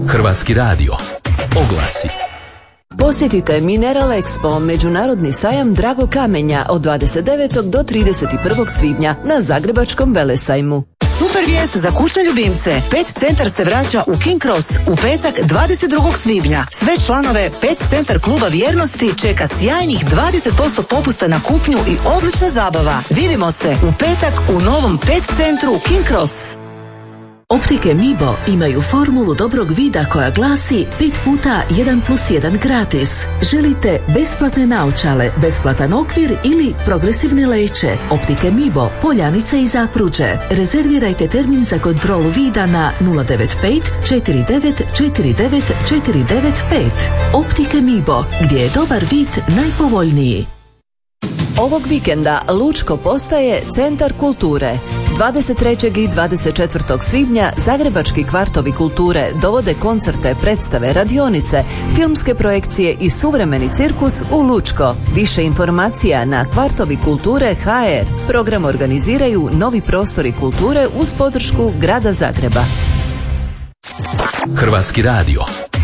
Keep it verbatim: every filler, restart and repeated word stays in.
Hrvatski radio. Oglasi. Posjetite Mineral Expo, međunarodni sajam dragog kamenja od dvadeset devetog do trideset prvog svibnja na Zagrebačkom velesajmu. Super vijest za kućne ljubimce. Pet centar se vraća u King Cross u petak dvadeset drugog svibnja. Sve članove Pet centar kluba vjernosti čeka sjajnih dvadeset posto popusta na kupnju i odlična zabava. Vidimo se u petak u novom Pet centru King Cross. Optike Mibo imaju formulu dobrog vida koja glasi pet puta jedan plus jedan gratis. Želite besplatne naočale, besplatan okvir ili progresivne leće? Optike Mibo, Poljanice i Zapruđe. Rezervirajte termin za kontrolu vida na nula devet pet četiri devet četiri devet četiri devet pet. Optike Mibo, gdje je dobar vid najpovoljniji. Ovog vikenda Lučko postaje centar kulture. dvadeset trećeg i dvadeset četvrtog svibnja Zagrebački kvartovi kulture dovode koncerte, predstave, radionice, filmske projekcije i suvremeni cirkus u Lučko. Više informacija na kvartovi kulture točka ha er. Program organiziraju Novi prostori kulture uz podršku Grada Zagreba. Hrvatski radio.